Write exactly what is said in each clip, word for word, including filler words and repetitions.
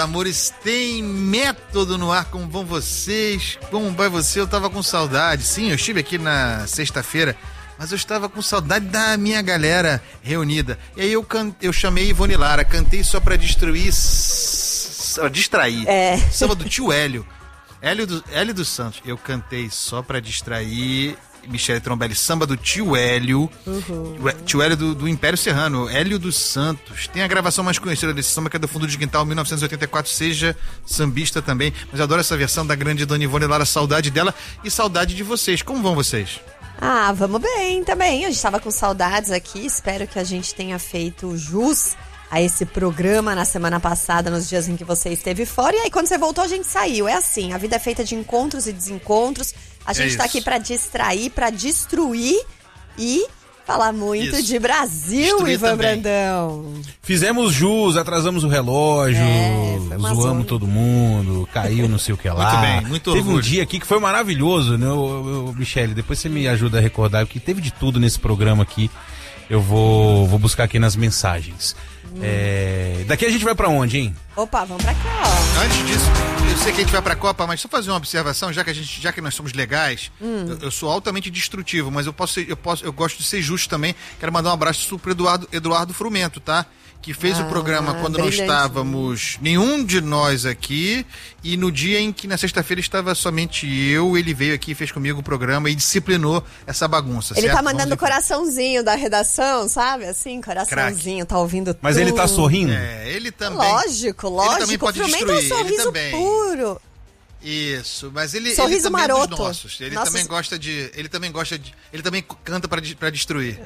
amores, tem método no ar. Como vão vocês? Como vai você? Eu tava com saudade. Sim, eu estive aqui na sexta-feira, mas eu estava com saudade da minha galera reunida. E aí eu, can... eu chamei Ivone Lara, cantei só pra destruir, só distrair. É. Samba do tio Hélio. Hélio, do... Hélio dos Santos. Eu cantei só pra distrair. Michele Trombelli, samba do tio Hélio. Uhum. Tio Hélio do, do Império Serrano, Hélio dos Santos. Tem a gravação mais conhecida desse samba, que é do Fundo de Quintal, mil novecentos e oitenta e quatro, seja sambista também. Mas eu adoro essa versão da grande Dona Ivone Lara, saudade dela e saudade de vocês. Como vão vocês? Ah, vamos bem também. A gente estava com saudades aqui, espero que a gente tenha feito jus a esse programa na semana passada, nos dias em que você esteve fora. E aí, quando você voltou, a gente saiu. É assim, a vida é feita de encontros e desencontros. A gente está é aqui para distrair, para destruir e falar muito isso. de Brasil, Destruir Ivan também. Brandão. Fizemos jus, atrasamos o relógio, é, zoamos zona. todo mundo, caiu não sei o que lá. Muito bem, muito Teve orgulho. um dia aqui que foi maravilhoso, né, eu, eu, Michele? Depois você me ajuda a recordar, porque teve de tudo nesse programa aqui. Eu vou, vou buscar aqui nas mensagens. Hum. É, daqui a gente vai pra onde, hein? Opa, vamos pra cá, ó. Antes disso, eu sei que a gente vai pra Copa, mas só fazer uma observação, já que, a gente, já que nós somos legais, hum. eu, eu sou altamente destrutivo, mas eu posso, eu posso, eu gosto de ser justo também. Quero mandar um abraço pro Eduardo, Eduardo Frumento, tá? Que fez ah, o programa quando não estávamos nenhum de nós aqui, e no dia em que na sexta-feira estava somente eu, ele veio aqui, fez comigo o programa e disciplinou essa bagunça. Ele certo? tá mandando o coraçãozinho da redação, sabe? Assim, coraçãozinho, Crack. Tá ouvindo tudo. Mas ele tá sorrindo? É, ele também. Lógico, lógico. Ele também pode destruir, é um sorriso ele também. puro. Isso, mas ele, sorriso ele também maroto. é dos nossos. Ele Nossa, também gosta de, ele também gosta de, ele também canta pra, pra destruir.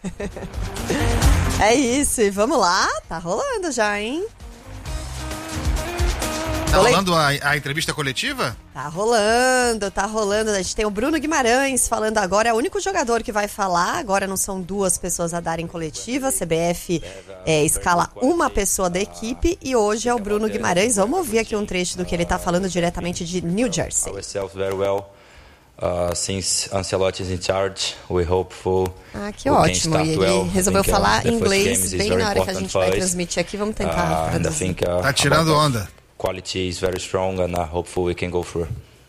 É isso, e vamos lá, tá rolando já, hein? Tá rolando a, a entrevista coletiva? Tá rolando, tá rolando. A gente tem o Bruno Guimarães falando agora, é o único jogador que vai falar. Agora não são duas pessoas a darem coletiva. A C B F é, escala uma pessoa da equipe e hoje é o Bruno Guimarães. Vamos ouvir aqui um trecho do que ele tá falando diretamente de New Jersey. Uh, since Ancelotti is in charge, we hopeful. Ah, que ótimo. E ele well. resolveu falar inglês bem na hora que a gente vai transmitir aqui. Vamos tentar uh, traduzir. Think, uh, tá tirando onda. Quality is very strong and uh, hopeful we can go through.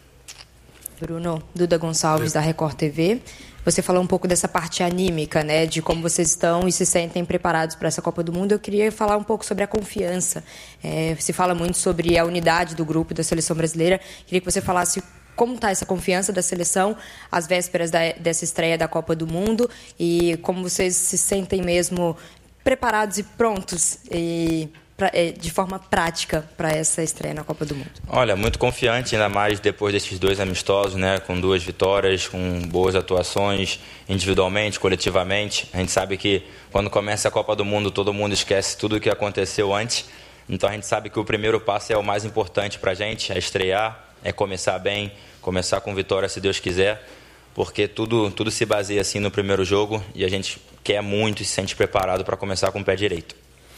Bruno, Duda Gonçalves da Record T V. Você falou um pouco dessa parte anímica, né, de como vocês estão e se sentem preparados para essa Copa do Mundo. Eu queria falar um pouco sobre a confiança. É, se fala muito sobre a unidade do grupo da seleção brasileira. Queria que você falasse como está essa confiança da seleção às vésperas da, dessa estreia da Copa do Mundo e como vocês se sentem mesmo preparados e prontos e, pra, de forma prática para essa estreia na Copa do Mundo. Olha, muito confiante, ainda mais depois desses dois amistosos, né, com duas vitórias, com boas atuações individualmente, coletivamente. A gente sabe que quando começa a Copa do Mundo todo mundo esquece tudo o que aconteceu antes, então a gente sabe que o primeiro passo é o mais importante para a gente, é estrear, é começar bem, começar com vitória se Deus quiser, porque tudo, tudo se baseia assim no primeiro jogo e a gente quer muito e se sente preparado para começar com o pé direito.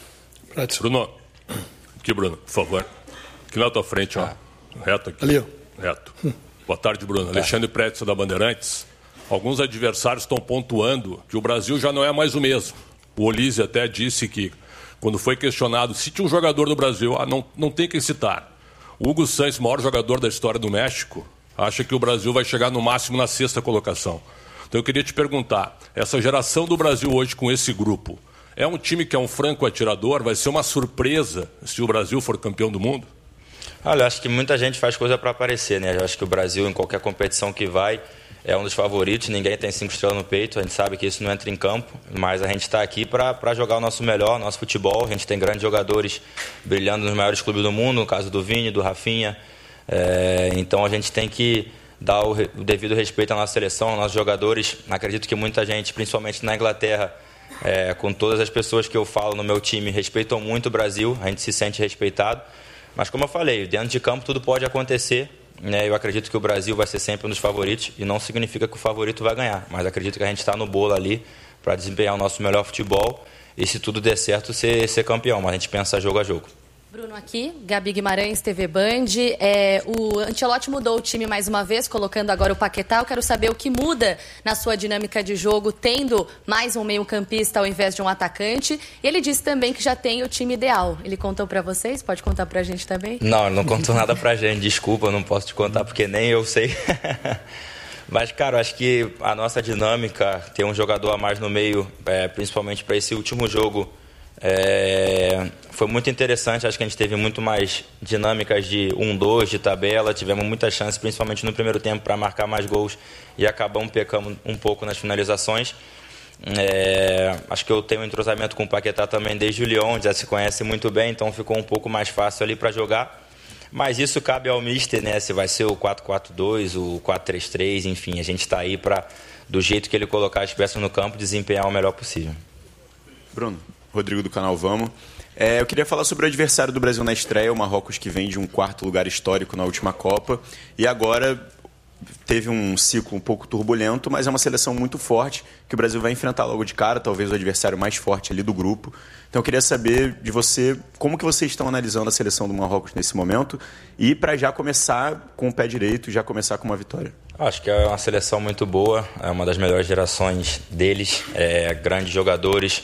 Bruno, aqui Bruno, por favor, aqui na tua frente, ó, ah. reto aqui, ali, ó. reto. Hum. Boa tarde, Bruno. É. Alexandre Pretzel da Bandeirantes. Alguns adversários estão pontuando que o Brasil já não é mais o mesmo. O Olise até disse que quando foi questionado se tinha um jogador do Brasil, ah, não, não tem que citar. O Hugo Sánchez, maior jogador da história do México, acha que o Brasil vai chegar no máximo na sexta colocação. Então eu queria te perguntar, essa geração do Brasil hoje com esse grupo, é um time que é um franco atirador? Vai ser uma surpresa se o Brasil for campeão do mundo? Olha, eu acho que muita gente faz coisa para aparecer, né? Eu acho que o Brasil, em qualquer competição que vai, é um dos favoritos, ninguém tem cinco estrelas no peito, a gente sabe que isso não entra em campo, mas a gente está aqui para jogar o nosso melhor, nosso futebol. A gente tem grandes jogadores brilhando nos maiores clubes do mundo, no caso do Vini, do Rafinha, é, então a gente tem que dar o, o devido respeito à nossa seleção, aos nossos jogadores. Acredito que muita gente, principalmente na Inglaterra, é, com todas as pessoas que eu falo no meu time, respeitam muito o Brasil, a gente se sente respeitado, mas como eu falei, dentro de campo tudo pode acontecer. Eu acredito que o Brasil vai ser sempre um dos favoritos e não significa que o favorito vai ganhar, mas acredito que a gente está no bolo ali para desempenhar o nosso melhor futebol e, se tudo der certo, ser, ser campeão, mas a gente pensa jogo a jogo. Bruno aqui, Gabi Guimarães, T V Band. É, o Ancelotti mudou o time mais uma vez, colocando agora o Paquetá. Eu quero saber o que muda na sua dinâmica de jogo, tendo mais um meio-campista ao invés de um atacante. Ele disse também que já tem o time ideal. Ele contou pra vocês? Pode contar pra gente também? Não, não contou nada pra gente. Desculpa, eu não posso te contar porque nem eu sei. Mas, cara, eu acho que a nossa dinâmica, ter um jogador a mais no meio, é, principalmente para esse último jogo, é, foi muito interessante. Acho que a gente teve muito mais dinâmicas de um dois, de tabela. Tivemos muitas chances, principalmente no primeiro tempo, para marcar mais gols e acabamos pecando um pouco nas finalizações. É, acho que eu tenho um entrosamento com o Paquetá também desde o Lyon, já se conhece muito bem, então ficou um pouco mais fácil ali para jogar. Mas isso cabe ao mister, né? Se vai ser o quatro quatro dois, o quatro três três, enfim, a gente está aí para, do jeito que ele colocar as peças no campo, desempenhar o melhor possível. Bruno, Rodrigo do canal Vamos. É, eu queria falar sobre o adversário do Brasil na estreia, o Marrocos, que vem de um quarto lugar histórico na última Copa e agora teve um ciclo um pouco turbulento, mas é uma seleção muito forte que o Brasil vai enfrentar logo de cara, talvez o adversário mais forte ali do grupo. Então eu queria saber de você como que vocês estão analisando a seleção do Marrocos nesse momento e para já começar com o pé direito, já começar com uma vitória. Acho que é uma seleção muito boa, é uma das melhores gerações deles, é, grandes jogadores,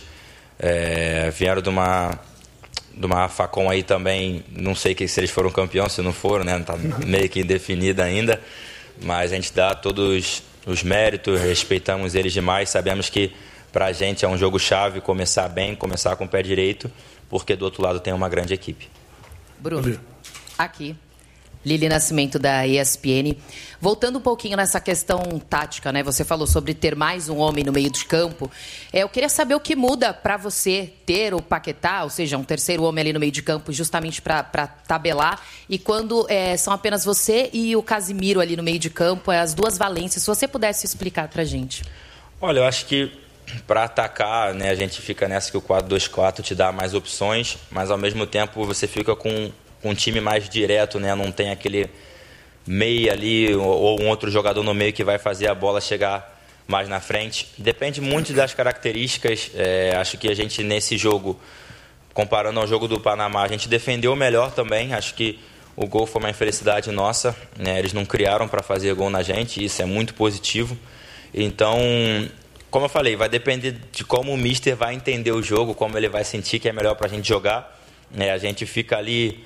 é, vieram de uma, de uma Facom aí também, não sei que se eles foram campeões, se não foram, né? Está meio que indefinida ainda, mas a gente dá todos os méritos, respeitamos eles demais, sabemos que para a gente é um jogo-chave começar bem, começar com o pé direito, porque do outro lado tem uma grande equipe. Bruno, aqui, Lili Nascimento da E S P N. Voltando um pouquinho nessa questão tática, né? Você falou sobre ter mais um homem no meio de campo. É, eu queria saber o que muda para você ter o Paquetá, ou seja, um terceiro homem ali no meio de campo, justamente para tabelar. E quando é, são apenas você e o Casimiro ali no meio de campo, é, as duas valências. Se você pudesse explicar para a gente. Olha, eu acho que para atacar, né, a gente fica nessa que o quatro dois quatro te dá mais opções, mas ao mesmo tempo você fica com, com um time mais direto, né? Não tem aquele meia ali ou um outro jogador no meio que vai fazer a bola chegar mais na frente. Depende muito das características. É, acho que a gente nesse jogo, comparando ao jogo do Panamá, a gente defendeu melhor também. Acho que o gol foi uma infelicidade nossa, né? Eles não criaram para fazer gol na gente, e isso é muito positivo. Então, como eu falei, vai depender de como o mister vai entender o jogo, como ele vai sentir que é melhor para a gente jogar. É, a gente fica ali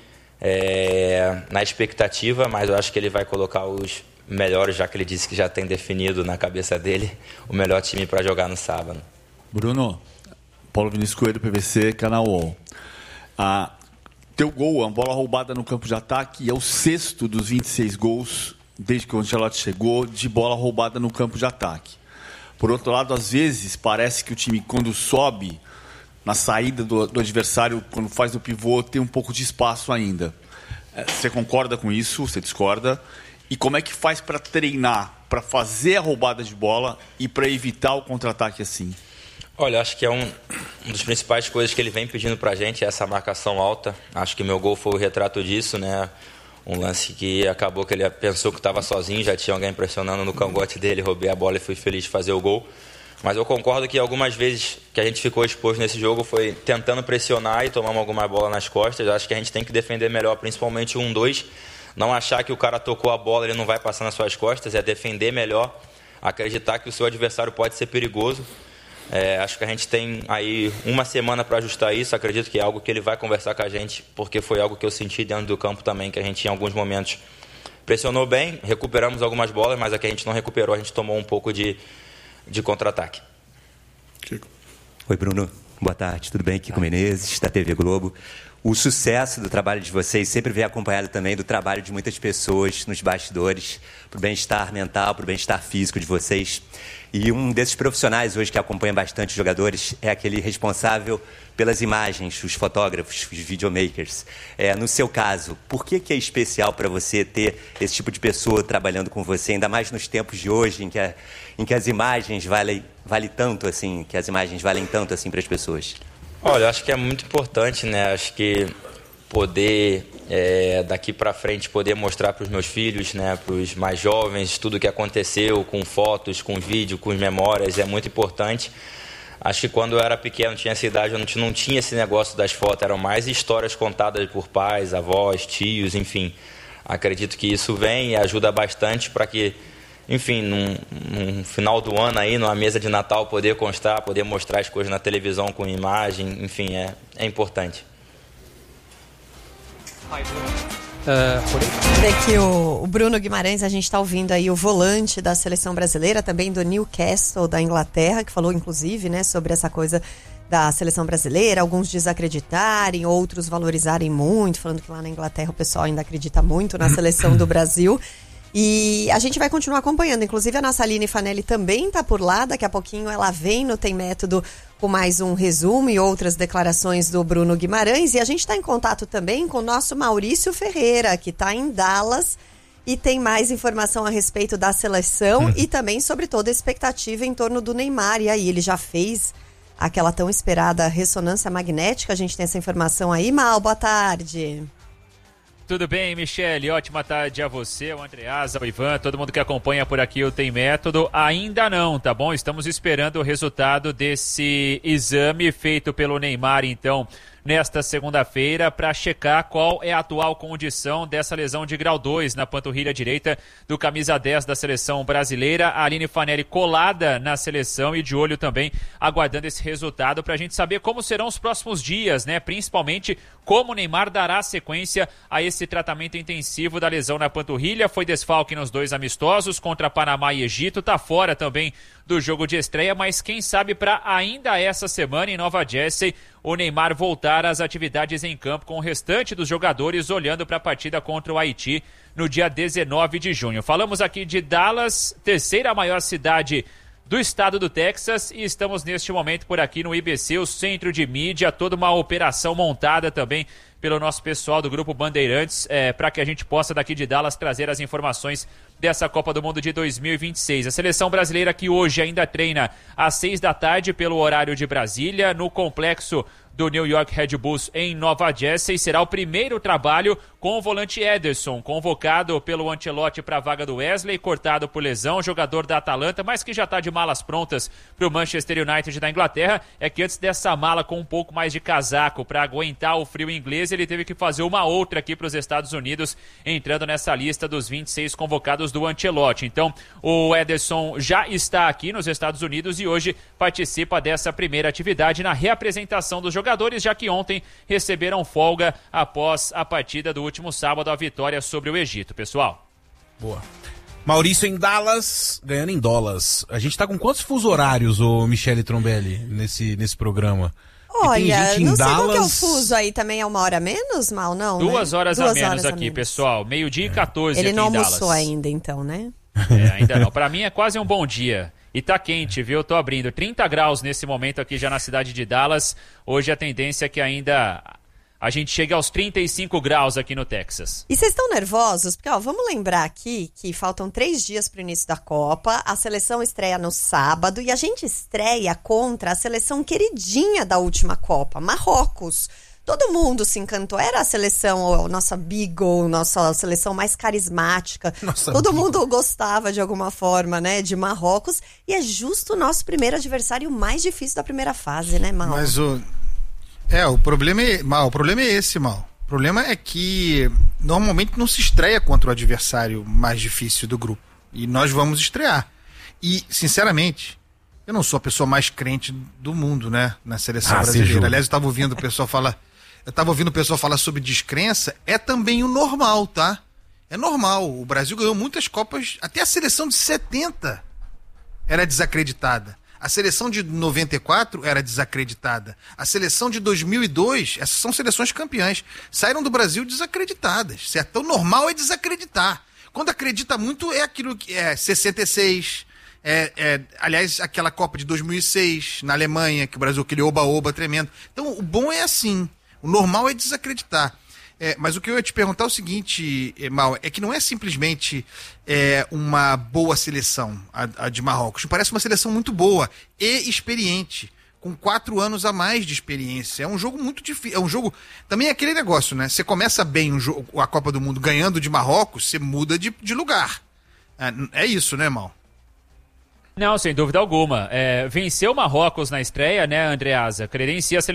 é, na expectativa, mas eu acho que ele vai colocar os melhores, já que ele disse que já tem definido na cabeça dele o melhor time para jogar no sábado. Bruno, Paulo Vinícius Coelho, P V C, Canal U O L. Ah, teu gol, uma bola roubada no campo de ataque, é o sexto dos vinte e seis gols, desde que o Ancelotti chegou, de bola roubada no campo de ataque. Por outro lado, às vezes, parece que o time, quando sobe na saída do, do adversário, quando faz o pivô, tem um pouco de espaço ainda. Você concorda com isso? Você discorda? E como é que faz para treinar, para fazer a roubada de bola e para evitar o contra-ataque assim? Olha, acho que é um, um dos principais coisas que ele vem pedindo para a gente, é essa marcação alta. Acho que meu gol foi o retrato disso, né? Um lance que acabou que ele pensou que estava sozinho, já tinha alguém pressionando no cangote dele, roubei a bola e fui feliz de fazer o gol. Mas eu concordo que algumas vezes que a gente ficou exposto nesse jogo foi tentando pressionar e tomamos alguma bola nas costas. Acho que a gente tem que defender melhor, principalmente o um dois. Não achar que o cara tocou a bola, ele não vai passar nas suas costas, é defender melhor, acreditar que o seu adversário pode ser perigoso. É, acho que a gente tem aí uma semana para ajustar isso. Acredito que é algo que ele vai conversar com a gente, porque foi algo que eu senti dentro do campo também, que a gente em alguns momentos pressionou bem, recuperamos algumas bolas, mas a que a gente não recuperou, a gente tomou um pouco de, de contra-ataque. Chico. Oi, Bruno. Boa tarde. Tudo bem? Kiko Menezes, da T V Globo. O sucesso do trabalho de vocês sempre vem acompanhado também do trabalho de muitas pessoas nos bastidores, para o bem-estar mental, para o bem-estar físico de vocês. E um desses profissionais hoje que acompanha bastante os jogadores é aquele responsável pelas imagens, os fotógrafos, os videomakers. É, no seu caso, por que, que é especial para você ter esse tipo de pessoa trabalhando com você, ainda mais nos tempos de hoje, em que, a, em que as imagens valem, valem tanto assim, que as imagens valem tanto assim para as pessoas? Olha, acho que é muito importante, né? Acho que poder, é, daqui para frente, poder mostrar para os meus filhos, né, para os mais jovens, tudo o que aconteceu com fotos, com vídeo, com memórias, é muito importante. Acho que quando eu era pequeno, tinha essa idade, eu não tinha, não tinha esse negócio das fotos, eram mais histórias contadas por pais, avós, tios, enfim. Acredito que isso vem e ajuda bastante para que, enfim, num, num final do ano aí, numa mesa de Natal, poder constar, poder mostrar as coisas na televisão com imagem, enfim, é, é importante. Uh, Vê que o, o Bruno Guimarães, a gente está ouvindo aí o volante da seleção brasileira, também do Newcastle da Inglaterra, que falou inclusive, né, sobre essa coisa da seleção brasileira, alguns desacreditarem, outros valorizarem muito, falando que lá na Inglaterra o pessoal ainda acredita muito na seleção do Brasil. E a gente vai continuar acompanhando, inclusive a nossa Aline Fanelli também está por lá, daqui a pouquinho ela vem no Tem Método com mais um resumo e outras declarações do Bruno Guimarães, e a gente está em contato também com o nosso Maurício Ferreira, que está em Dallas e tem mais informação a respeito da seleção e também sobre toda a expectativa em torno do Neymar. E aí, ele já fez aquela tão esperada ressonância magnética, a gente tem essa informação aí. Mal, boa tarde. Tudo bem, Michele? Ótima tarde a você, o Andreasa, o Ivan, todo mundo que acompanha por aqui o Tem Método. Ainda não, tá bom? Estamos esperando o resultado desse exame feito pelo Neymar, então, nesta segunda-feira, para checar qual é a atual condição dessa lesão de grau dois na panturrilha direita do camisa dez da seleção brasileira. A Aline Fanelli colada na seleção e de olho também, aguardando esse resultado para a gente saber como serão os próximos dias, né? Principalmente como o Neymar dará sequência a esse tratamento intensivo da lesão na panturrilha. Foi desfalque nos dois amistosos contra Panamá e Egito, tá fora também do jogo de estreia, mas quem sabe para ainda essa semana em Nova Jersey o Neymar voltar às atividades em campo com o restante dos jogadores, olhando para a partida contra o Haiti no dia dezenove de junho. Falamos aqui de Dallas, terceira maior cidade do estado do Texas, e estamos neste momento por aqui no I B C, o centro de mídia, toda uma operação montada também pelo nosso pessoal do Grupo Bandeirantes, é, para que a gente possa daqui de Dallas trazer as informações dessa Copa do Mundo de dois mil e vinte e seis. A seleção brasileira que hoje ainda treina às seis da tarde pelo horário de Brasília, no complexo do New York Red Bulls em Nova Jersey. Será o primeiro trabalho com o volante Ederson, convocado pelo Ancelotti para a vaga do Wesley, cortado por lesão, jogador da Atalanta, mas que já está de malas prontas para o Manchester United da Inglaterra. É que antes dessa mala com um pouco mais de casaco para aguentar o frio inglês, ele teve que fazer uma outra aqui para os Estados Unidos, entrando nessa lista dos vinte e seis convocados do Ancelotti. Então, o Ederson já está aqui nos Estados Unidos e hoje participa dessa primeira atividade na reapresentação dos jogadores, já que ontem receberam folga após a partida do último sábado, a vitória sobre o Egito, pessoal. Boa. Maurício em Dallas, ganhando em dólares. A gente tá com quantos fuso horários, ô Michele Trombelli, nesse, nesse programa? Olha, não sei Dallas... qual que é o fuso aí, também é uma hora a menos, Mal, não, Duas né? horas Duas a menos horas aqui, a menos. Pessoal. Meio-dia e quatorze Ele aqui não em Dallas. almoçou ainda, então, né? É, ainda não. Pra mim é quase um bom dia. E tá quente, viu? Eu tô abrindo trinta graus nesse momento aqui já na cidade de Dallas. Hoje a tendência é que ainda a gente chegue aos trinta e cinco graus aqui no Texas. E vocês estão nervosos? Porque, ó, vamos lembrar aqui que faltam três dias pro início da Copa. A seleção estreia no sábado e a gente estreia contra a seleção queridinha da última Copa, Marrocos. Todo mundo se encantou. Era a seleção, a nossa Beagle, nossa seleção mais carismática. Nossa, Todo Beagle. mundo gostava de alguma forma, né, de Marrocos. E é justo o nosso primeiro adversário mais difícil da primeira fase, né, Mal? Mas o... É, o problema é... Mal, o problema é esse, Mal. O problema é que normalmente não se estreia contra o adversário mais difícil do grupo. E nós vamos estrear. E, sinceramente... Eu não sou a pessoa mais crente do mundo, né, na seleção ah, brasileira. Aliás, eu estava ouvindo o pessoal falar... Eu estava ouvindo o pessoal falar sobre descrença, é também o normal, tá? É normal. O Brasil ganhou muitas Copas, até a seleção de setenta era desacreditada. A seleção de noventa e quatro era desacreditada. A seleção de dois mil e dois, essas são seleções campeãs, saíram do Brasil desacreditadas, certo? Então, normal é desacreditar. Quando acredita muito, é aquilo que é sessenta e seis... É, é, aliás, aquela Copa de dois mil e seis, na Alemanha, que o Brasil, aquele oba-oba tremendo. Então, o bom é assim. O normal é desacreditar. É, mas o que eu ia te perguntar é o seguinte, Mal, é que não é simplesmente é, uma boa seleção, a, a de Marrocos. Parece uma seleção muito boa e experiente, com quatro anos a mais de experiência. É um jogo muito difícil. É um jogo... Também é aquele negócio, né? Você começa bem um jogo, a Copa do Mundo ganhando de Marrocos, você muda de, de lugar. É, é isso, né, Mal? Não, sem dúvida alguma. É, venceu o Marrocos na estreia, né, Andreasa? Credencia a seleção